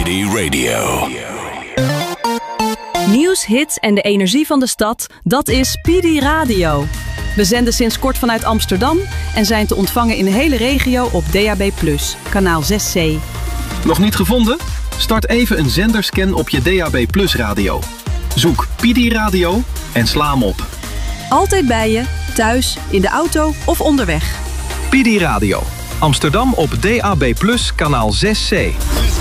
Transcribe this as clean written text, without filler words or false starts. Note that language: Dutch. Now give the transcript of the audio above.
PD Radio. Nieuws, hits en de energie van de stad, dat is PD Radio. We zenden sinds kort vanuit Amsterdam en zijn te ontvangen in de hele regio op DAB+, kanaal 6C. Nog niet gevonden? Start even een zenderscan op je DAB+ radio. Zoek PD Radio en sla hem op. Altijd bij je, thuis, in de auto of onderweg. PD Radio. Amsterdam op DAB+, kanaal 6C.